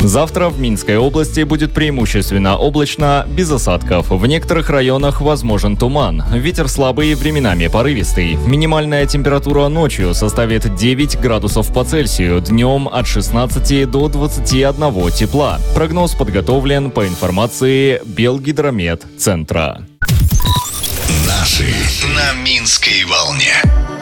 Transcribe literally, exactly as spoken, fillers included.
Завтра в Минской области будет преимущественно облачно, без осадков. В некоторых районах возможен туман. Ветер слабый, временами порывистый. Минимальная температура ночью составит девять градусов по Цельсию, днем от шестнадцати до двадцати одного тепла. Прогноз подготовлен по информации Белгидромет центра. Наши на Минской волне.